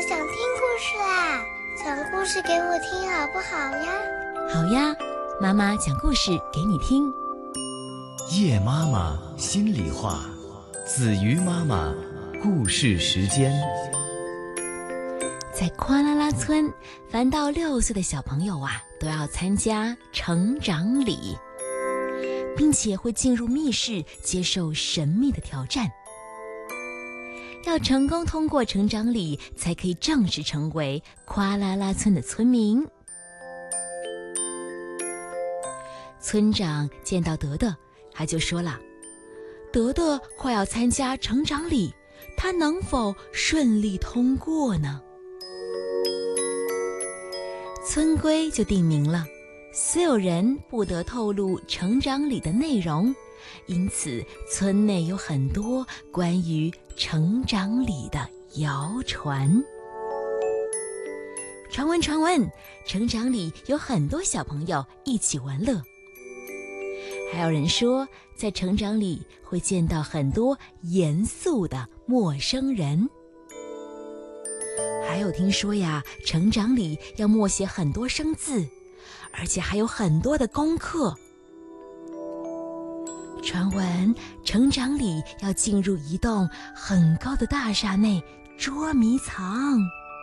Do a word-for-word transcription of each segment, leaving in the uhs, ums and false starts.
想听故事啦，讲故事给我听好不好呀？ 好呀，妈妈讲故事给你听。 叶妈妈心里话，子瑜妈妈故事时间。 在夸啦啦村，凡到六岁的小朋友啊，都要参加成长礼，并且会进入密室接受神秘的挑战。要成功通过成长礼，才可以正式成为夸啦啦村的村民。村长见到德德，他就说了：德德快要参加成长礼，他能否顺利通过呢？村规就定明了，所有人不得透露成长礼的内容，因此村内有很多关于成长礼的谣传。传闻传闻，成长礼有很多小朋友一起玩乐。还有人说，在成长礼会见到很多严肃的陌生人。还有听说呀，成长礼要默写很多生字，而且还有很多的功课。传闻成长礼要进入一栋很高的大厦内捉迷藏，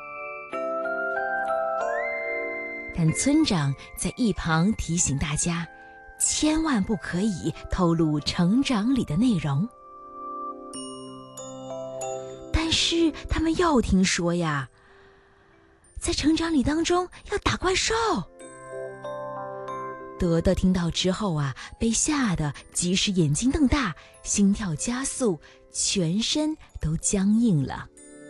但村长在一旁提醒大家，千万不可以透露成长礼的内容。但是他们又听说呀，在成长礼当中要打怪兽。德德听到之后啊，被吓得即使眼睛瞪大，心跳加速，全身都僵硬了。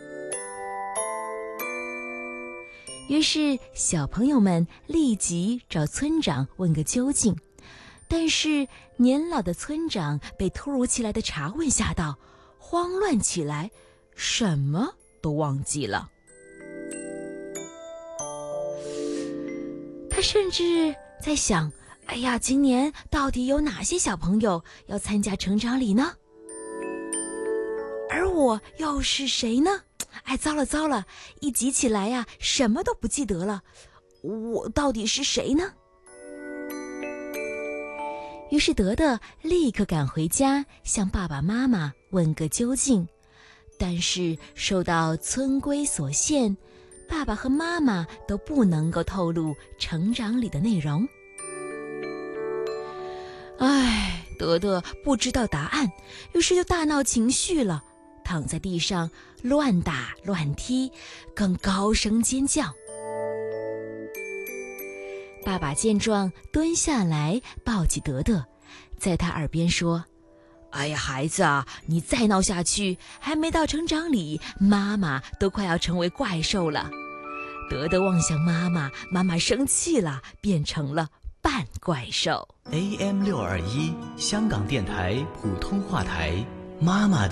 于是小朋友们立即找村长问个究竟，但是年老的村长被突如其来的查问吓到，慌乱起来，什么都忘记了。他甚至在想，哎呀，今年到底有哪些小朋友要参加成长礼呢？而我又是谁呢？哎，糟了糟了，一急起来呀，什么都不记得了。我到底是谁呢？于是德德立刻赶回家，向爸爸妈妈问个究竟。但是受到村规所限，爸爸和妈妈都不能够透露成长礼的内容。唉，德德不知道答案，于是就大闹情绪了，躺在地上乱打乱踢，更高声尖叫。爸爸见状蹲下来抱起德德，在他耳边说：哎呀，孩子啊，你再闹下去，还没到成长礼，妈妈都快要成为怪兽了。德德望向妈妈，妈妈生气了，变成了半怪兽。 A M 六二一 香港电台普通话台，妈妈的